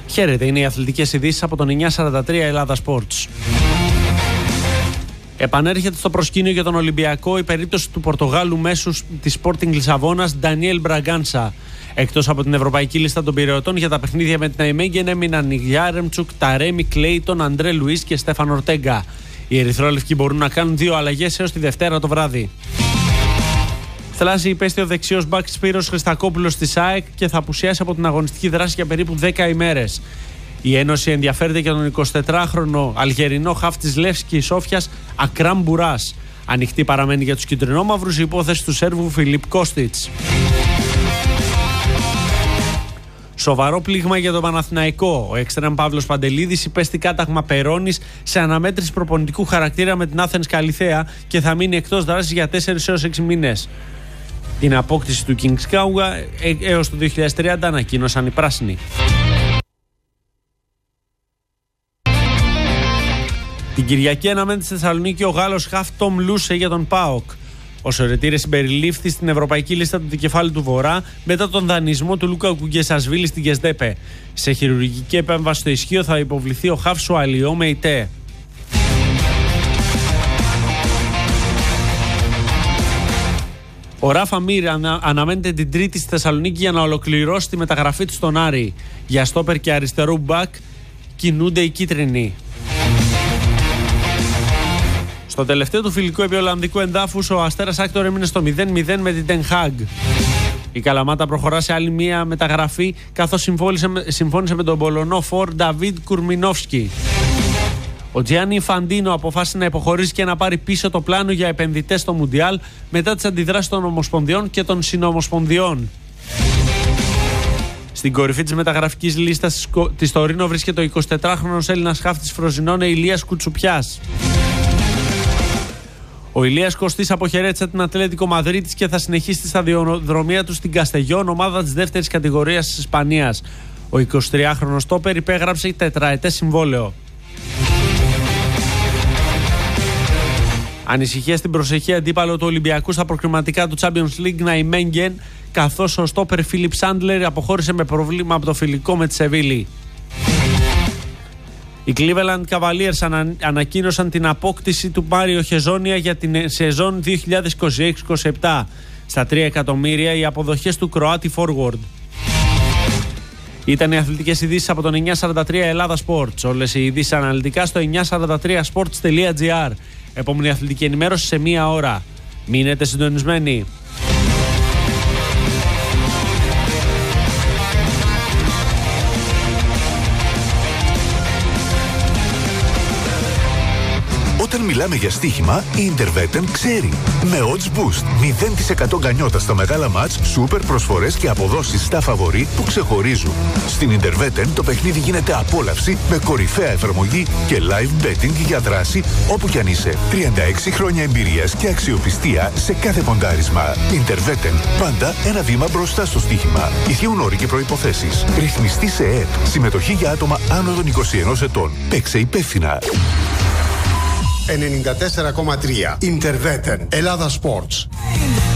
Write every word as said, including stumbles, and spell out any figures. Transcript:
Χαίρετε, είναι οι αθλητικές ειδήσεις από τον εννιακόσια σαράντα τρία Ελλάδα Sports. Επανέρχεται στο προσκήνιο για τον Ολυμπιακό η περίπτωση του Πορτογάλου μέσου της Sporting Λισαβόνας Ντανιέλ Μπραγκάνσα. Εκτός από την ευρωπαϊκή λίστα των πειραιωτών για τα παιχνίδια με την Αϊμέγγεν έμειναν οι Γιάρεμτσουκ, Ταρέμι, Κλέιτον, Αντρέ Λουίς και Στέφαν Ορτέγκα. Οι ερυθρόλευκοι μπορούν να κάνουν δύο αλλαγές έως τη Δευτέρα το βράδυ. Θλάσσι υπέστη ο δεξιός μπακ Σπύρος Χριστακόπουλος της ΑΕΚ και θα απουσιάσει από την αγωνιστική δράση για περίπου δέκα ημέρες. Η Ένωση ενδιαφέρεται για τον εικοσιτετράχρονο Αλγερινό χαφ της Λεύσκης Σόφιας Ακράμ Μπουράς. Ανοιχτή παραμένει για τους κυτρινόμαυρους η υπόθεση του Σέρβου Φιλίπ Κώστιτς. Σοβαρό πλήγμα για τον Παναθηναϊκό. Ο έξτρεμ Παύλος Παντελίδης υπέστη κάταγμα περώνης σε αναμέτρηση προπονητικού χαρακτήρα με την Athens Καλιθέα και θα μείνει εκτός δράσης για τέσσερα έως έξι μήνες. Την απόκτηση του Kings Kaouga έως το δύο χιλιάδες τριάντα ανακοίνωσαν οι πράσινοι. Την Κυριακή αναμένεται στη Θεσσαλονίκη ο Γάλλος χαφ Τόμ Λούσε για τον ΠΑΟΚ. Ο Σωρετήρης συμπεριλήφθη στην ευρωπαϊκή λίστα του δικεφάλου του Βορρά μετά τον δανεισμό του Λούκα Κουγκεσασβίλη στην Γεσδέπε. Σε χειρουργική επέμβαση στο ισχύο θα υποβληθεί ο χαφ Σουαλιό Μεϊτέ. Ο Ράφα Μίρ ανα, αναμένεται την Τρίτη στη Θεσσαλονίκη για να ολοκληρώσει τη μεταγραφή του στον Άρη. Για στόπερ και αριστερό μπακ κινούνται οι κίτρινοι. Στο τελευταίο του φιλικό επί Ολλανδικού εντάφους ο Αστέρας Άκτορ έμεινε στο μηδέν μηδέν με την Ten Hag. Η Καλαμάτα προχωρά σε άλλη μία μεταγραφή καθώς συμφώνησε, συμφώνησε με τον Πολωνό φορ Νταβίδ Κουρμινόφσκι. Ο Τζιάννι Ιφαντίνο αποφάσισε να υποχωρήσει και να πάρει πίσω το πλάνο για επενδυτές στο Μουντιάλ μετά τις αντιδράσεις των Ομοσπονδιών και των Συνομοσπονδιών. Στην κορυφή της μεταγραφικής λίστας της Τωρίνο βρίσκεται ο εικοσιτετράχρονος Έλληνας χαφ της Φροζινόνε Ηλίας Κουτσουπιάς. Ο Ηλίας Κωστής αποχαιρέτησε την Ατλέτικο Μαδρίτης και θα συνεχίσει τη σταδιοδρομία του στην Καστεγιόν, ομάδα της δεύτερης κατηγορίας της Ισπανίας. Ο εικοσιτριάχρονος στόπερ υπέγραψε τετραετές συμβόλαιο. Ανησυχία στην προσεχή αντίπαλο του Ολυμπιακού στα προκριματικά του Champions League Ναϊμέγγεν, καθώς ο στόπερ Φίλιπ Σάντλερ αποχώρησε με πρόβλημα από το φιλικό με τη Σεβίλη. Οι Cleveland Cavaliers ανα, ανακοίνωσαν την απόκτηση του Μάριο Χεζόνια για την σεζόν δύο χιλιάδες είκοσι έξι είκοσι επτά. Στα τρία εκατομμύρια οι αποδοχές του Κροάτι forward. Ήταν οι αθλητικές ειδήσεις από τον εννιακόσια σαράντα τρία Ελλάδα Sports. Όλες οι ειδήσεις αναλυτικά στο εννιακόσια σαράντα τρία sports τελεία gr. Επόμενη αθλητική ενημέρωση σε μία ώρα. Μείνετε συντονισμένοι. Όταν μιλάμε για στοίχημα, η Intervetten ξέρει. Με odds boost, μηδέν τοις εκατό γκανιότα στα μεγάλα μάτς, σούπερ προσφορές και αποδόσεις στα φαβορί που ξεχωρίζουν. Στην Intervetten το παιχνίδι γίνεται απόλαυση με κορυφαία εφαρμογή και live betting για δράση όπου κι αν είσαι. τριάντα έξι χρόνια εμπειρίας και αξιοπιστία σε κάθε ποντάρισμα. Intervetten, πάντα ένα βήμα μπροστά στο στοίχημα. Ισχύουν όροι και προϋποθέσεις. Ρυθμιστή σε ΕΕΠ. Συμμετοχή για άτομα άνω των είκοσι ενός ετών. Παίξε υπεύθυνα. ενενήντα τέσσερα κόμμα τρία Intervetten Ελλάδα Sports.